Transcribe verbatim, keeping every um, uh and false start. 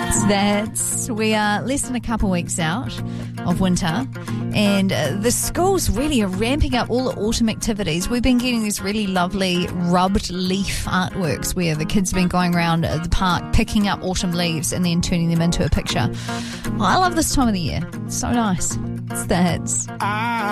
That's we are less than a couple weeks out of winter, and uh, the schools really are ramping up all the autumn activities. We've been getting these really lovely rubbed leaf artworks where the kids have been going around the park picking up autumn leaves and then turning them into a picture. Well, I love this time of the year. It's so nice. It's the hits.